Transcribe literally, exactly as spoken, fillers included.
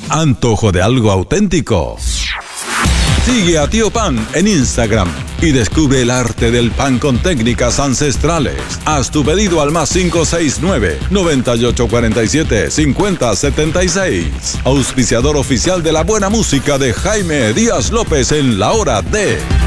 Antojo de algo auténtico. Sigue a Tío Pan en Instagram y descubre el arte del pan con técnicas ancestrales. Haz tu pedido al más cinco seis nueve, noventa y ocho cuarenta y siete, cincuenta setenta y seis. Auspiciador oficial de la buena música de Jaime Díaz López en la hora de...